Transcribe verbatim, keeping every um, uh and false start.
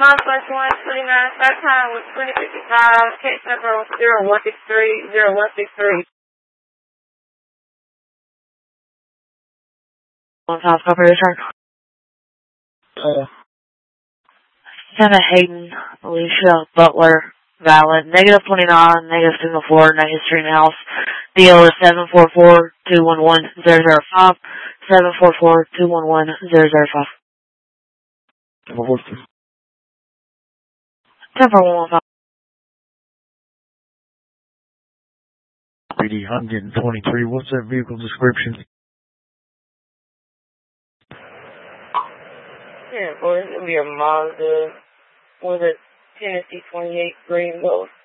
Northwest one twenty-nine, start time was twenty fifty-five, catch number was zero one six three, zero one six three. One South Copy return. Uh, Senna Hayden, Alicia Butler, valid. Negative twenty-nine, negative signal four, negative stream house. D O is seven four four two one one zero zero five, seven four four two one one zero zero five. ten four one one five. B D one twenty-three, what's that vehicle description? Yeah, boy, it's gonna be a Mazda with a Tennessee twenty-eight green Ghost.